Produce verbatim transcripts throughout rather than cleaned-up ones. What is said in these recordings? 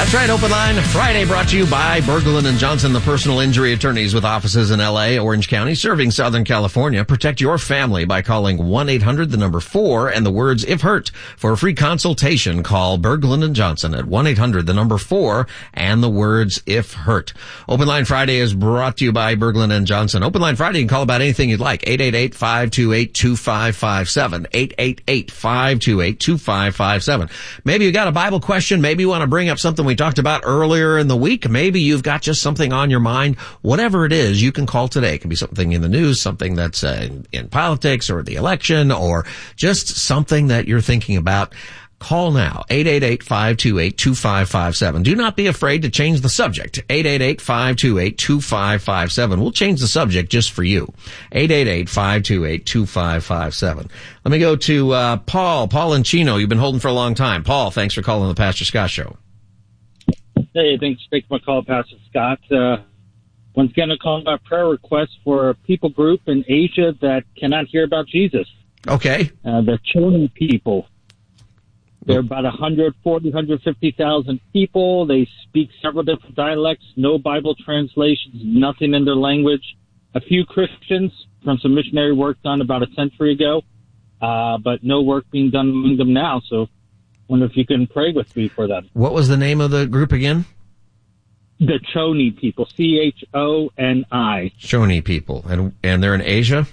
That's right, Open Line Friday brought to you by Berglund and Johnson, the personal injury attorneys with offices in L A, Orange County, serving Southern California. Protect your family by calling one eight hundred the number four and the words if hurt. For a free consultation, call Berglund and Johnson at one eight hundred the number four and the words if hurt. Open Line Friday is brought to you by Berglund and Johnson. Open Line Friday, you can call about anything you'd like. eight eight eight, five two eight, two five five seven. eight eight eight, five two eight, two five five seven. Maybe you got a Bible question. Maybe you want to bring up something we talked about earlier in the week. Maybe you've got just something on your mind. Whatever it is, you can call today. It can be something in the news, something that's uh, in, in politics or the election, or just something that you're thinking about. Call now, eight eight eight, five two eight, two five five seven. Do not be afraid to change the subject. eight eight eight, five two eight, two five five seven. We'll change the subject just for you. eight eight eight, five two eight, two five five seven. Let me go to uh Paul. Paul and Chino, you've been holding for a long time. Paul, thanks for calling the Pastor Scott Show. Hey, thanks for taking my call, Pastor Scott. Uh, once again, I'm calling about prayer requests for a people group in Asia that cannot hear about Jesus. Okay. Uh, the Choni people. They're about one hundred forty, one hundred fifty thousand people. They speak several different dialects, no Bible translations, nothing in their language. A few Christians from some missionary work done about a century ago, uh, but no work being done among them now. So I wonder if you can pray with me for them. What was the name of the group again? The Choni people, C H O N I. Choni people. And, and they're in Asia?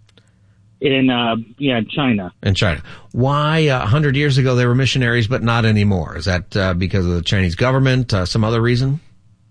In, uh, yeah, China. In China. Why, uh, one hundred years ago they were missionaries, but not anymore? Is that, uh, because of the Chinese government, uh, some other reason?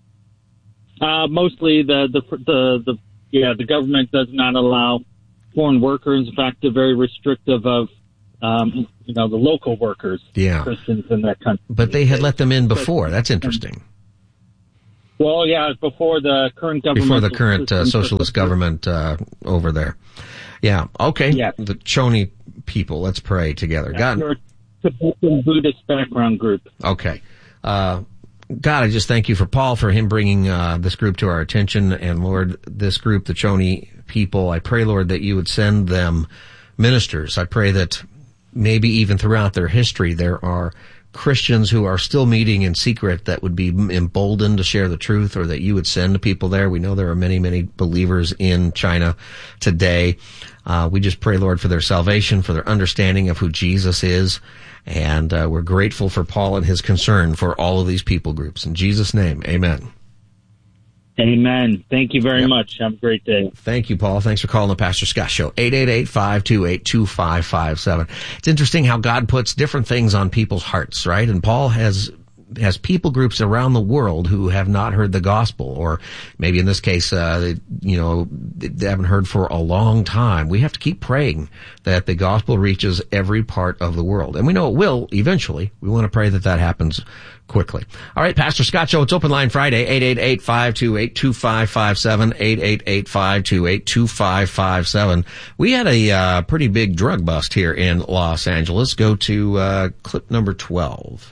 Uh, mostly the, the, the, the, yeah, the government does not allow foreign workers. In fact, they're very restrictive of, um, you know, the local workers. Yeah. Christians in that country. But they had let them in before. That's interesting. Well, yeah, before the current government. Before the current, uh, socialist government, uh, over there. Yeah. Okay. Yeah. The Choni people. Let's pray together. Yeah, God. they're a Tibetan Buddhist background group. Okay. Uh, God, I just thank you for Paul, for him bringing, uh, this group to our attention. And Lord, this group, the Choni people, I pray, Lord, that you would send them ministers. I pray that maybe even throughout their history, there are Christians who are still meeting in secret that would be emboldened to share the truth, or that you would send people there. We know there are many, many believers in China today. Uh, we just pray, Lord, for their salvation, for their understanding of who Jesus is. And uh, we're grateful for Paul and his concern for all of these people groups. In Jesus' name, amen. Amen. Thank you very yep. much. Have a great day. Thank you, Paul. Thanks for calling the Pastor Scott Show. eight eight eight, five two eight, two five five seven. It's interesting how God puts different things on people's hearts, right? And Paul has has people groups around the world who have not heard the gospel, or maybe in this case, uh, they, you know, they haven't heard for a long time. We have to keep praying that the gospel reaches every part of the world. And we know it will eventually. We want to pray that that happens quickly. All right, Pastor Scott Show, it's Open Line Friday, eight eight eight, five two eight, two five five seven, eight eight eight, five two eight, two five five seven. We had a uh, pretty big drug bust here in Los Angeles. Go to uh, clip number twelve.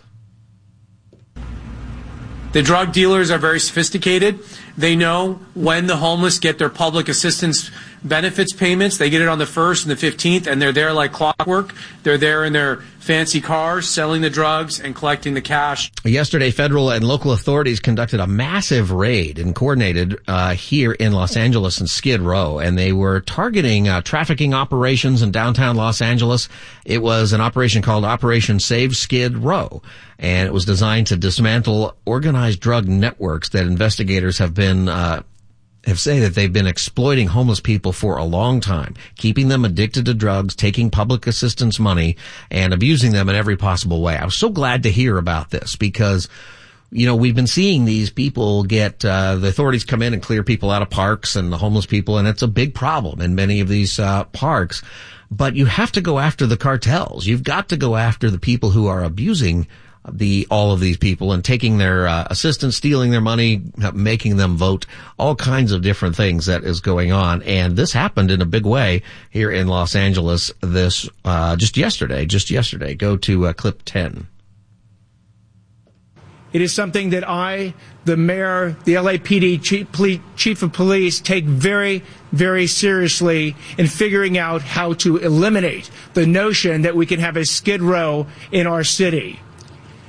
The drug dealers are very sophisticated. They know when the homeless get their public assistance benefits payments. They get it on the first and the fifteenth, and they're there like clockwork. They're there in their fancy cars, selling the drugs and collecting the cash. Yesterday, federal and local authorities conducted a massive raid and coordinated uh, here in Los Angeles and Skid Row, and they were targeting uh, trafficking operations in downtown Los Angeles. It was an operation called Operation Save Skid Row, and it was designed to dismantle organized drug networks that investigators have been uh have said that they've been exploiting homeless people for a long time, keeping them addicted to drugs, taking public assistance money, and abusing them in every possible way. I was so glad to hear about this because, you know, we've been seeing these people get, uh, the authorities come in and clear people out of parks and the homeless people, and it's a big problem in many of these, uh, parks. But you have to go after the cartels. You've got to go after the people who are abusing the all of these people and taking their uh, assistance, stealing their money, making them vote, all kinds of different things that is going on. And this happened in a big way here in Los Angeles this uh just yesterday, just yesterday. Go to uh, clip ten. It is something that I, the mayor, the L A P D chief, chief of police, take very, very seriously in figuring out how to eliminate the notion that we can have a Skid Row in our city.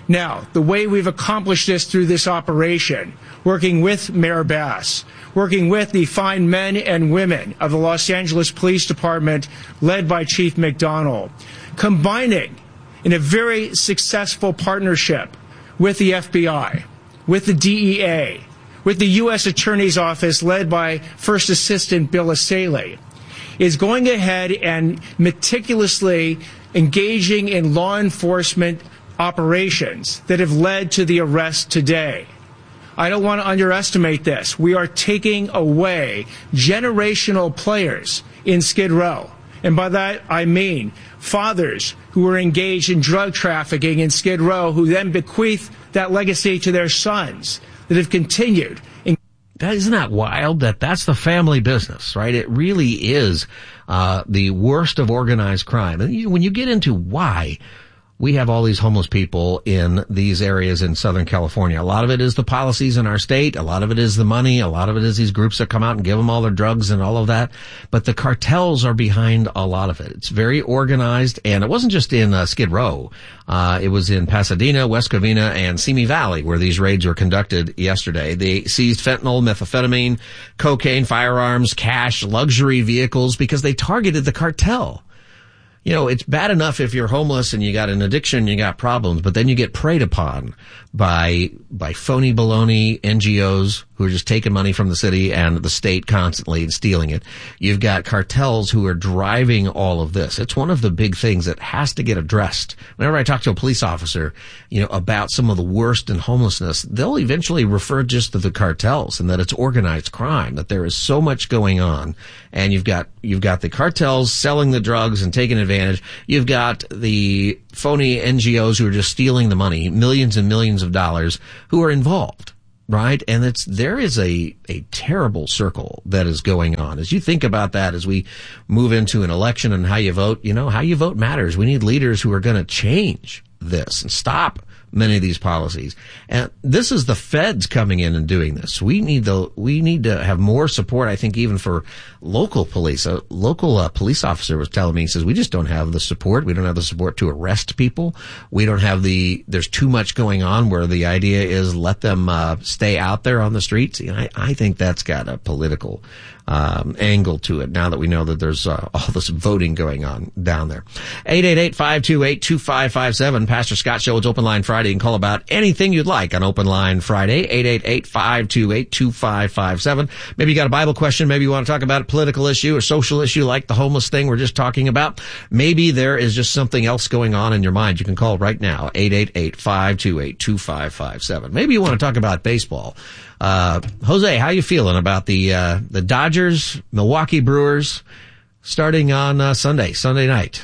Now, the way we've accomplished this through this operation, working with Mayor Bass, working with the fine men and women of the Los Angeles Police Department, led by Chief McDonald, combining in a very successful partnership with the F B I, with the D E A, with the U S Attorney's Office, led by First Assistant Bill Assaley, is going ahead and meticulously engaging in law enforcement operations that have led to the arrest today. I don't want to underestimate this. We are taking away generational players in Skid Row. And by that, I mean fathers who were engaged in drug trafficking in Skid Row, who then bequeath that legacy to their sons that have continued. That, isn't that wild that that's the family business, right? It really is uh the worst of organized crime. And you, when you get into why we have all these homeless people in these areas in Southern California, a lot of it is the policies in our state. A lot of it is the money. A lot of it is these groups that come out and give them all their drugs and all of that. But the cartels are behind a lot of it. It's very organized. And it wasn't just in uh, Skid Row. Uh, it was in Pasadena, West Covina, and Simi Valley where these raids were conducted yesterday. They seized fentanyl, methamphetamine, cocaine, firearms, cash, luxury vehicles because they targeted the cartel. You know, it's bad enough if you're homeless and you got an addiction, you got problems, but then you get preyed upon by, by phony baloney N G Os who are just taking money from the city and the state constantly and stealing it. You've got cartels who are driving all of this. It's one of the big things that has to get addressed. Whenever I talk to a police officer, you know, about some of the worst in homelessness, they'll eventually refer just to the cartels and that it's organized crime, that there is so much going on. And you've got, you've got the cartels selling the drugs and taking advantage. You've got the phony N G Os who are just stealing the money, millions and millions of dollars, who are involved. Right? And it's, there is a, a terrible circle that is going on. As you think about that, as we move into an election and how you vote, you know, how you vote matters. We need leaders who are going to change this and stop many of these policies. And this is the feds coming in and doing this. We need the, we need to have more support, I think, even for local police. A local uh, police officer was telling me, he says, we just don't have the support. We don't have the support to arrest people. We don't have the, there's too much going on where the idea is let them uh, stay out there on the streets. You know, I, I think that's got a political um angle to it now that we know that there's uh, all this voting going on down there. eight eight eight, five two eight, two five five seven. Pastor Scott Show. It's Open Line Friday. You can call about anything you'd like on Open Line Friday. eight eight eight, five two eight, two five five seven. Maybe you got a Bible question. Maybe you want to talk about a political issue or social issue like the homeless thing we're just talking about. Maybe there is just something else going on in your mind. You can call right now. eight eight eight, five two eight, two five five seven. Maybe you want to talk about baseball. Uh, Jose, how you feeling about the, uh, the Dodgers, Milwaukee Brewers starting on, uh, Sunday, Sunday night?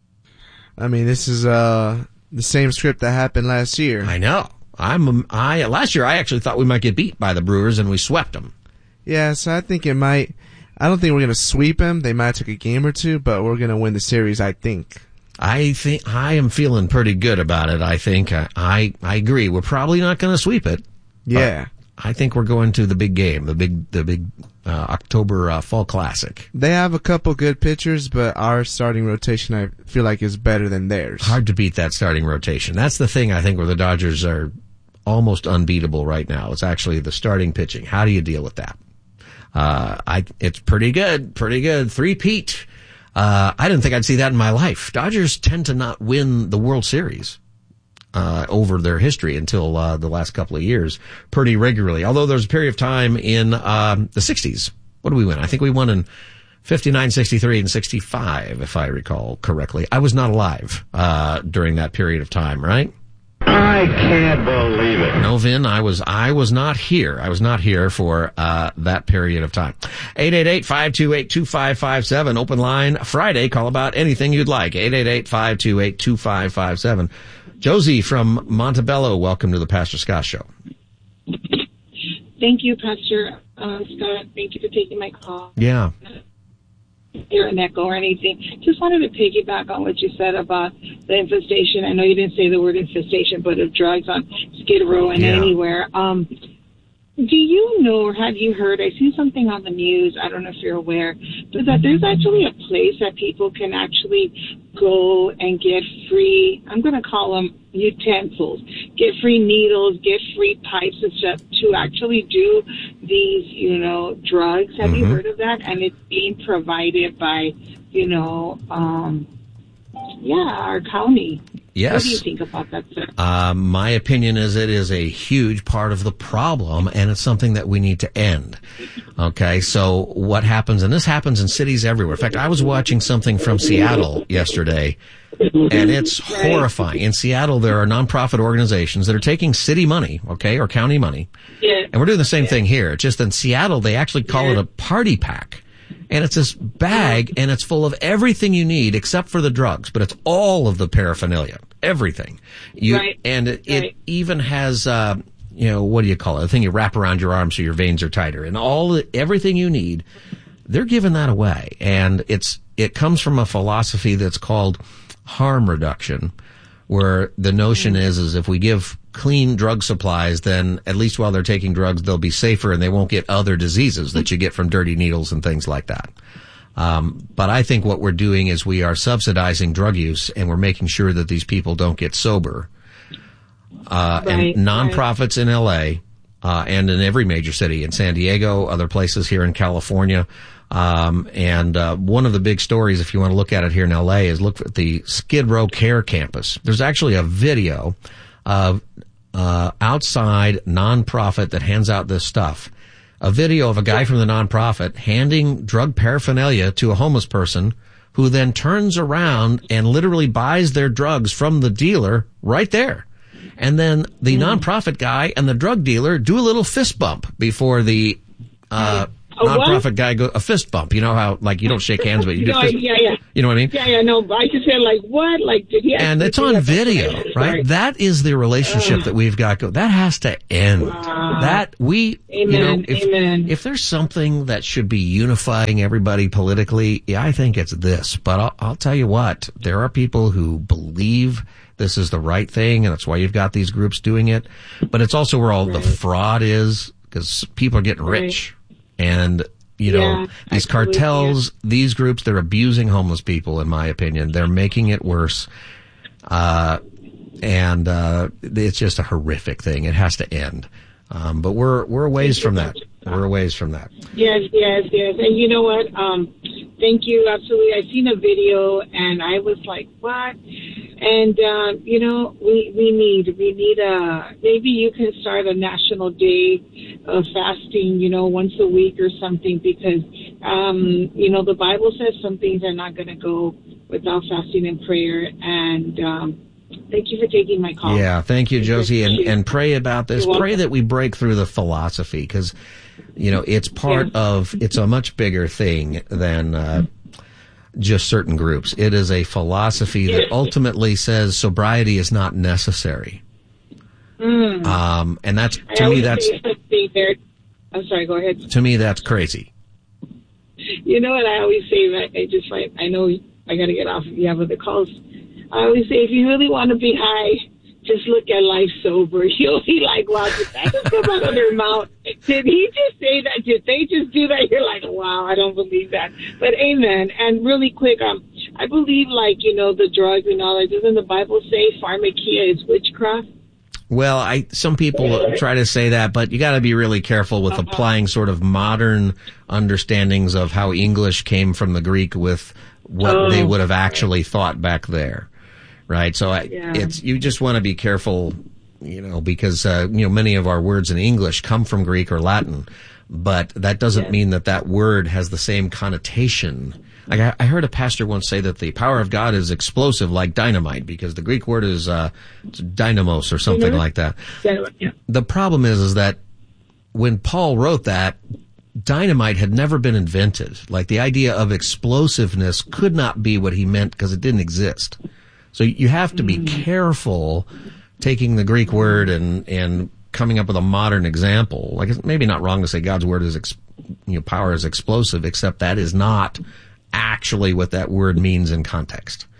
I mean, this is, uh, the same script that happened last year. I know. I'm, I, last year I actually thought we might get beat by the Brewers and we swept them. Yeah, so I think it might, I don't think we're gonna sweep them. They might take a game or two, but we're gonna win the series, I think. I think, I am feeling pretty good about it. I think, I, I, I agree. We're probably not gonna sweep it. Yeah. I think we're going to the big game, the big, the big, uh, October, uh, Fall Classic. They have a couple good pitchers, but our starting rotation, I feel like, is better than theirs. Hard to beat that starting rotation. That's the thing, I think, where the Dodgers are almost unbeatable right now. It's actually the starting pitching. How do you deal with that? Uh, I, it's pretty good, pretty good. Three-peat. Uh, I didn't think I'd see that in my life. Dodgers tend to not win the World Series. Uh, over their history until, uh, the last couple of years pretty regularly. Although there's a period of time in, um, the sixties. What did we win? I think we won in fifty-nine, sixty-three, and sixty-five, if I recall correctly. I was not alive, uh, during that period of time, right? I can't believe it. No, Vin, I was, I was not here. I was not here for, uh, that period of time. eight eight eight, five two eight, two five five seven. Open line Friday. Call about anything you'd like. eight eight eight, five two eight, two five five seven. Josie from Montebello, welcome to the Pastor Scott Show. Thank you, Pastor uh, Scott. Thank you for taking my call. Yeah. Hear an echo or anything. Just wanted to piggyback on what you said about the infestation. I know you didn't say the word infestation, but of drugs on Skid Row and yeah. anywhere. Um, do you know or have you heard, I seen something on the news, I don't know if you're aware, but that there's actually a place that people can actually go and get free, I'm going to call them utensils, get free needles, get free pipes and stuff to actually do these, you know, drugs. Have mm-hmm. you heard of that? And it's being provided by, you know, um, yeah, our county. Yes. What do you think about that, sir? Uh, my opinion is it is a huge part of the problem, and it's something that we need to end. Okay, so what happens, and this happens in cities everywhere. In fact, I was watching something from Seattle yesterday, and it's horrifying. In Seattle, there are nonprofit organizations that are taking city money, okay, or county money, yeah. and we're doing the same yeah. thing here. Just in Seattle, they actually call yeah. it a party pack. And it's this bag, and it's full of everything you need except for the drugs, but it's all of the paraphernalia, everything. You, right. And it, right. it even has, uh, you know, what do you call it? The thing you wrap around your arm so your veins are tighter, and all the, everything you need. They're giving that away, and it's it comes from a philosophy that's called harm reduction, where the notion mm. is is if we give clean drug supplies, then at least while they're taking drugs, they'll be safer and they won't get other diseases that you get from dirty needles and things like that. Um, but I think what we're doing is we are subsidizing drug use, and we're making sure that these people don't get sober. Uh, right, and nonprofits right. in L A, uh, and in every major city, in San Diego, other places here in California. Um, and, uh, one of the big stories, if you want to look at it here in L A, is look at the Skid Row Care Campus. There's actually a video of uh outside nonprofit that hands out this stuff. A video of a guy from the nonprofit handing drug paraphernalia to a homeless person who then turns around and literally buys their drugs from the dealer right there. And then the mm. nonprofit guy and the drug dealer do a little fist bump before the uh A nonprofit what? guy go a fist bump. You know how like you don't shake hands, but you do no, fist. Yeah, yeah. You know what I mean? Yeah, yeah. No, but I just said like what? Like did he? And it's on video, right? That is the relationship uh, that we've got. Go. That has to end. Uh, that we, amen, you know, if, amen. if there's something that should be unifying everybody politically, yeah, I think it's this. But I'll, I'll tell you what, there are people who believe this is the right thing, and that's why you've got these groups doing it. But it's also where all right. the fraud is, because people are getting rich, right. and you know, yeah, these cartels, yeah. these groups, they're abusing homeless people, in my opinion. They're making it worse. Uh, and, uh, it's just a horrific thing. It has to end. Um, but we're, we're a ways from that. We're a ways from that. Yes, yes, yes. And you know what? Um, thank you. Absolutely. I seen a video and I was like, what? And, um, you know, we, we need, we need a, maybe you can start a national day of fasting, you know, once a week or something, because, um, you know, the Bible says some things are not going to go without fasting and prayer. And, um, thank you for taking my call. Yeah, thank you, Josie. And, and pray about this. Pray that we break through the philosophy, because, you know, it's part yeah. of, it's a much bigger thing than, uh, just certain groups. It is a philosophy that ultimately says sobriety is not necessary. Mm. Um, and that's, to me, that's, I'm sorry, go ahead. To me, that's crazy. You know what I always say, that I just like, I know I got to get off if you have other calls. I always say, if you really want to be high, just look at life sober. You'll be like, wow, did that just come out of their mouth? Did he just say that? Did they just do that? You're like, wow, I don't believe that. But amen. And really quick, um, I believe, like, you know, the drugs and all that. Doesn't the Bible say pharmakia is witchcraft? Well, I, some people try to say that, but you got to be really careful with uh-huh. applying sort of modern understandings of how English came from the Greek with what oh, they would have actually thought back there. Right. So I, yeah. it's, you just want to be careful, you know, because, uh, you know, many of our words in English come from Greek or Latin, but that doesn't yeah. mean that that word has the same connotation. Like I, I heard a pastor once say that the power of God is explosive like dynamite, because the Greek word is, uh, dynamos or something mm-hmm. like that. Yeah. The problem is, is that when Paul wrote that, dynamite had never been invented. Like the idea of explosiveness could not be what he meant, because it didn't exist. So you have to be careful taking the Greek word and, and coming up with a modern example. Like, it's maybe not wrong to say God's word is, ex, you know, power is explosive, except that is not actually what that word means in context.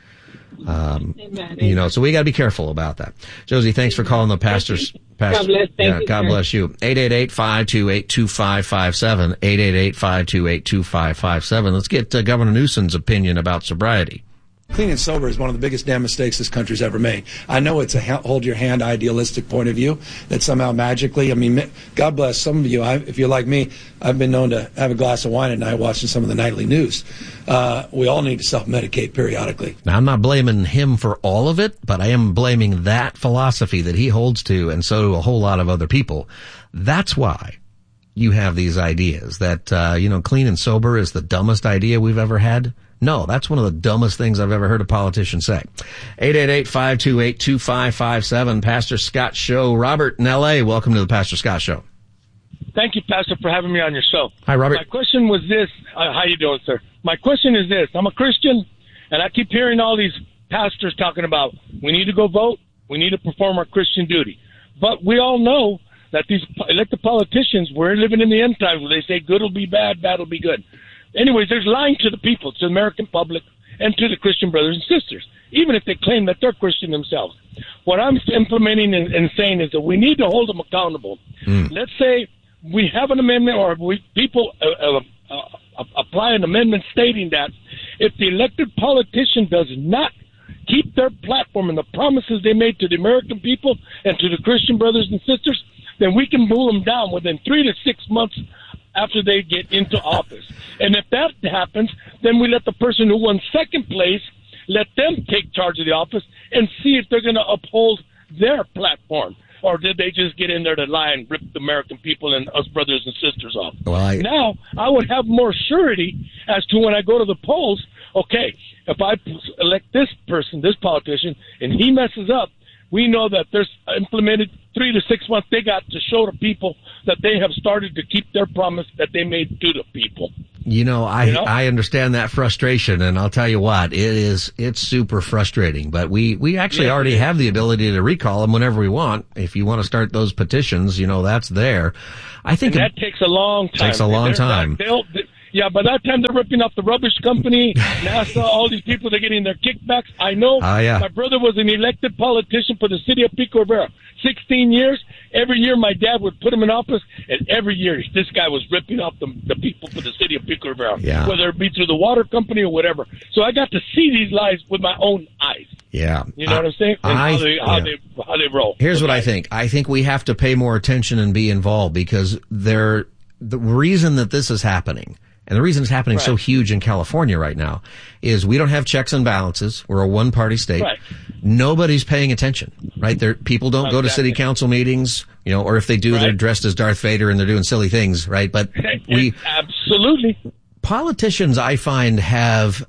Um, you know, so we got to be careful about that. Josie, thanks for calling the pastors. Pastor, God bless. Thank yeah, you, God sir. bless you. eight eight eight, five two eight, two five five seven. eight eight eight, five two eight, two five five seven. Let's get uh, Governor Newsom's opinion about sobriety. Clean and sober is one of the biggest damn mistakes this country's ever made. I know it's a ha- hold your hand idealistic point of view that somehow magically, I mean, God bless some of you. I, if you're like me, I've been known to have a glass of wine at night watching some of the nightly news. Uh, we all need to self-medicate periodically. Now, I'm not blaming him for all of it, but I am blaming that philosophy that he holds to, and so do a whole lot of other people. That's why you have these ideas that, uh, you know, clean and sober is the dumbest idea we've ever had. No, that's one of the dumbest things I've ever heard a politician say. eight eight eight, five two eight, two five five seven, Pastor Scott Show. Robert in L A, welcome to the Pastor Scott Show. Thank you, Pastor, for having me on your show. Hi, Robert. My question was this. Uh, how you doing, sir? My question is this. I'm a Christian, and I keep hearing all these pastors talking about we need to go vote, we need to perform our Christian duty. But we all know that these elected politicians, we're living in the end times where they say good will be bad, bad will be good. Anyways, there's lying to the people, to the American public, and to the Christian brothers and sisters, even if they claim that they're Christian themselves. What I'm implementing and, and saying is that we need to hold them accountable. Mm. Let's say we have an amendment, or we people uh, uh, uh, apply an amendment stating that if the elected politician does not keep their platform and the promises they made to the American people and to the Christian brothers and sisters, then we can pull them down within three to six months after they get into office. And if that happens, then we let the person who won second place, let them take charge of the office and see if they're going to uphold their platform. Or did they just get in there to lie and rip the American people and us brothers and sisters off? Well, I... Now, I would have more surety as to when I go to the polls, okay, if I elect this person, this politician, and he messes up, we know that there's implemented three to six months they got to show the people that they have started to keep their promise that they made to the people. You know, I, you know? I understand that frustration, and I'll tell you what, it is, it's super frustrating, but we, we actually yeah, already have the ability to recall them whenever we want. If you want to start those petitions, you know, that's there. I think and that it, takes a long time. Takes a long time. They'll, they, yeah, by that time they're ripping off the rubbish company, NASA, all these people, they're getting their kickbacks. I know. Oh, yeah. My brother was an elected politician for the city of Pico Rivera. sixteen years. Every year my dad would put him in office, and every year this guy was ripping off the, the people for the city of Pico Rivera, yeah. whether it be through the water company or whatever. So I got to see these lies with my own eyes. Yeah. You know I, what I'm saying? And I, how they, how yeah. they, how they roll. Here's okay. what I think. I think we have to pay more attention and be involved, because there, the reason that this is happening, and the reason it's happening right. so huge in California right now, is we don't have checks and balances. We're a one-party state. Right. Nobody's paying attention, right? There, people don't exactly. go to city council meetings, you know, or if they do, right. they're dressed as Darth Vader and they're doing silly things, right? But we absolutely politicians, I find, have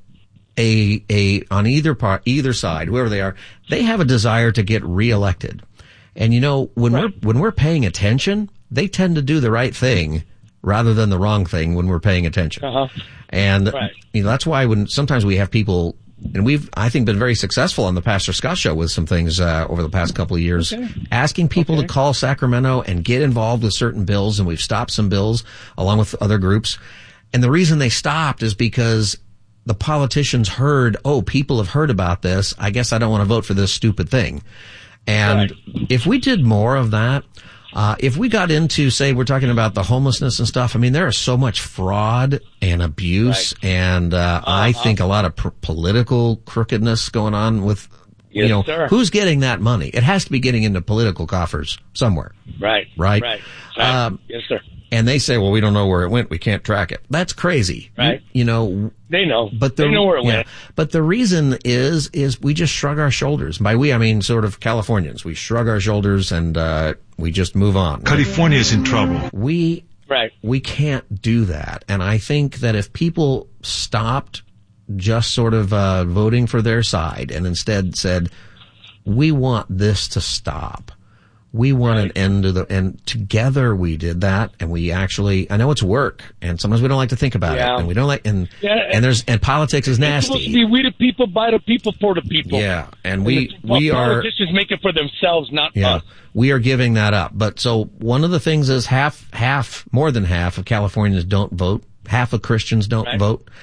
a a on either part, either side, whoever they are, they have a desire to get reelected. And you know, when right. we're when we're paying attention, they tend to do the right thing rather than the wrong thing when we're paying attention. Uh-huh. And right. you know, that's why when sometimes we have people, and we've, I think, been very successful on the Pastor Scott Show with some things uh, over the past couple of years, okay. asking people okay. to call Sacramento and get involved with certain bills, and we've stopped some bills along with other groups. And the reason they stopped is because the politicians heard, oh, people have heard about this. I guess I don't want to vote for this stupid thing. And right. if we did more of that, Uh, if we got into, say, we're talking about the homelessness and stuff, I mean, there is so much fraud and abuse right. and, uh, uh, I think a lot of pr- political crookedness going on with, yes, you know, sir. who's getting that money? It has to be getting into political coffers somewhere. Right. Right. Right. right. Um, yes, sir. And they say, well, we don't know where it went. We can't track it. That's crazy. Right. You, you know. They know. But the, they know where it yeah, went. But the reason is, is we just shrug our shoulders. By we, I mean sort of Californians. We shrug our shoulders and, uh, we just move on. California's in trouble. We, right. we can't do that. And I think that if people stopped just sort of, uh, voting for their side and instead said, we want this to stop. We want right. an end to the, and together we did that, and we actually, I know it's work, and sometimes we don't like to think about yeah. it, and we don't like, and, yeah, and there's, and politics is nasty. It's supposed to be we the people, by the people, for the people. Yeah, and we, and we are. Politicians make it for themselves, not yeah, us. We are giving that up. But so one of the things is half, half, more than half of Californians don't vote. Half of Christians don't right. vote.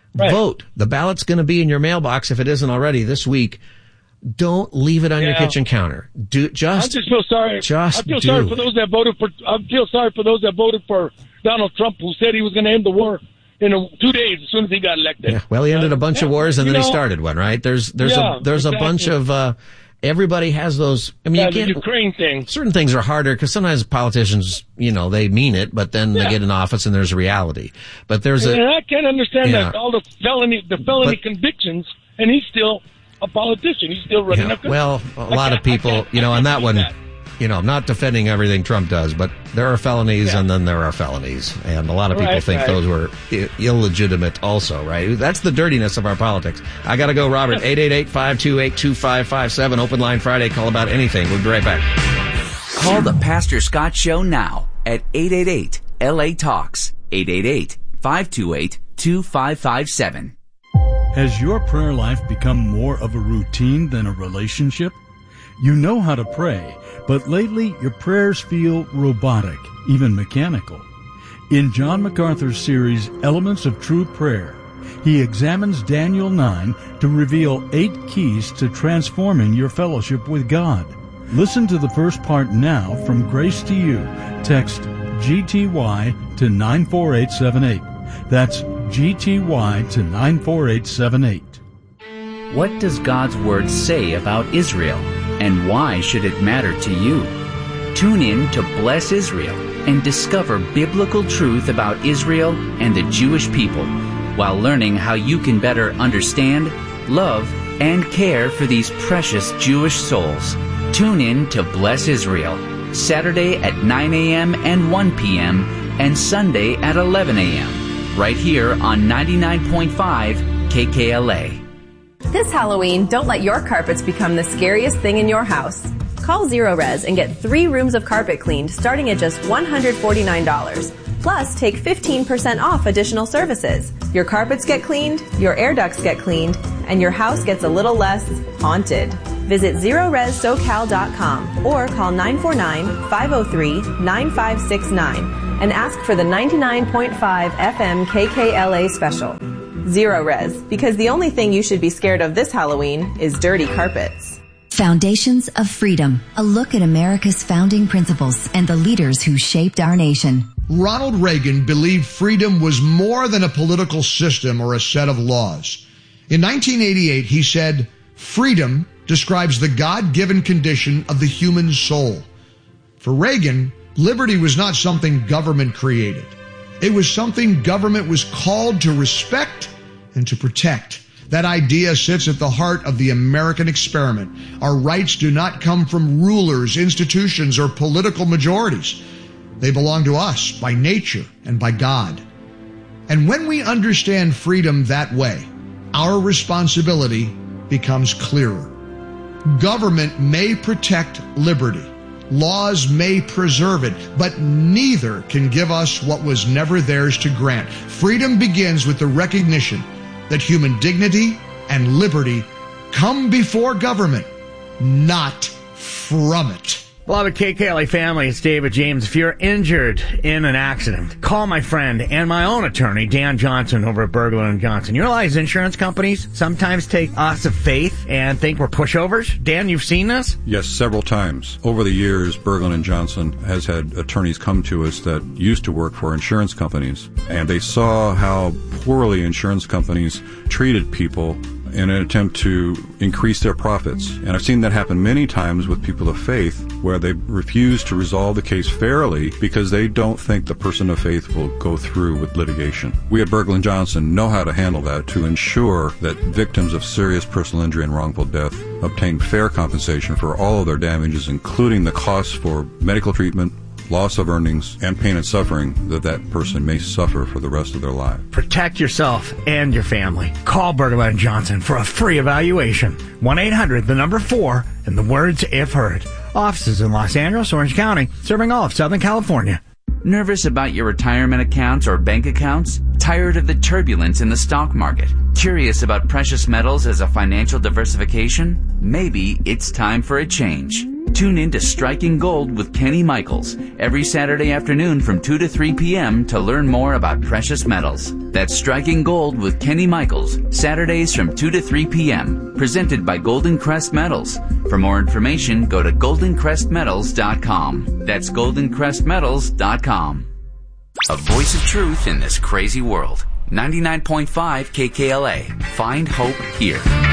Right. Vote. The ballot's going to be in your mailbox if it isn't already this week. Don't leave it on Yeah. your kitchen counter. Do just. I just feel sorry. Just I feel do sorry it. for those that voted for. I feel sorry for those that voted for Donald Trump, who said he was going to end the war in a, two days as soon as he got elected. Yeah, well, he ended a bunch Uh, of wars and you then he know, started one, right? There's there's Yeah, a there's a bunch exactly. of uh everybody has those. I mean, Yeah, you the can't, Ukraine thing. certain things are harder because sometimes politicians, you know, they mean it, but then they Yeah. get in office and there's a reality. But there's And a I can't understand Yeah. that all the felony the felony But- convictions, and he's still a politician. He's still running yeah, a country. well, a I lot of can't- I people, can't- you know, I on can't that one, believe that. you know, I'm not defending everything Trump does, but there are felonies Yeah. and then there are felonies. And a lot of people Right, think right. those were I- illegitimate also, right? That's the dirtiness of our politics. I gotta go, Robert. eight eight eight, five two eight, two five five seven. Open line Friday. Call about anything. We'll be right back. Call the Pastor Scott Show now at eight eight eight, L A Talks. eight eight eight, five two eight, two five five seven. Has your prayer life become more of a routine than a relationship? You know how to pray, but lately your prayers feel robotic, even mechanical. In John MacArthur's series, Elements of True Prayer, he examines Daniel nine to reveal eight keys to transforming your fellowship with God. Listen to the first part now from Grace to You. Text G T Y to nine four eight seven eight. That's G T Y to nine four eight seven eight. What does God's Word say about Israel, and why should it matter to you? Tune in to Bless Israel and discover biblical truth about Israel and the Jewish people, while learning how you can better understand, love, and care for these precious Jewish souls. Tune in to Bless Israel, Saturday at nine a.m. and one p.m. and Sunday at eleven a.m. right here on ninety-nine point five K K L A. This Halloween, don't let your carpets become the scariest thing in your house. Call Zero Res and get three rooms of carpet cleaned starting at just one hundred forty-nine dollars. Plus, take fifteen percent off additional services. Your carpets get cleaned, your air ducts get cleaned, and your house gets a little less haunted. Visit zero res socal dot com or call nine four nine, five oh three, nine five six nine and ask for the ninety-nine point five F M K K L A special. Zero Res, because the only thing you should be scared of this Halloween is dirty carpets. Foundations of Freedom, a look at America's founding principles and the leaders who shaped our nation. Ronald Reagan believed freedom was more than a political system or a set of laws. In nineteen eighty-eight, he said, "Freedom describes the God-given condition of the human soul." For Reagan, liberty was not something government created. It was something government was called to respect and to protect. That idea sits at the heart of the American experiment. Our rights do not come from rulers, institutions, or political majorities. They belong to us by nature and by God. And when we understand freedom that way, our responsibility becomes clearer. Government may protect liberty. Laws may preserve it, but neither can give us what was never theirs to grant. Freedom begins with the recognition that human dignity and liberty come before government, not from it. Beloved K K L A family, it's David James. If you're injured in an accident, call my friend and my own attorney, Dan Johnson, over at Berglund and Johnson. You realize insurance companies sometimes take us of faith and think we're pushovers? Dan, you've seen this? Yes, several times. Over the years, Berglund and Johnson has had attorneys come to us that used to work for insurance companies, and they saw how poorly insurance companies treated people in an attempt to increase their profits. And I've seen that happen many times with people of faith, where they refuse to resolve the case fairly because they don't think the person of faith will go through with litigation. We at Berglund Johnson know how to handle that to ensure that victims of serious personal injury and wrongful death obtain fair compensation for all of their damages, including the costs for medical treatment, loss of earnings, and pain and suffering that that person may suffer for the rest of their life. Protect yourself and your family. Call Berglund and Johnson for a free evaluation. one eight hundred, the number four, and the words if heard. Offices in Los Angeles, Orange County, serving all of Southern California. Nervous about your retirement accounts or bank accounts? Tired of the turbulence in the stock market? Curious about precious metals as a financial diversification? Maybe it's time for a change. Tune in to Striking Gold with Kenny Michaels every Saturday afternoon from two to three p.m. to learn more about precious metals. That's Striking Gold with Kenny Michaels, Saturdays from two to three p.m. Presented by Golden Crest Metals. For more information, go to golden crest metals dot com. That's golden crest metals dot com. A voice of truth in this crazy world. ninety-nine point five K K L A. Find hope here.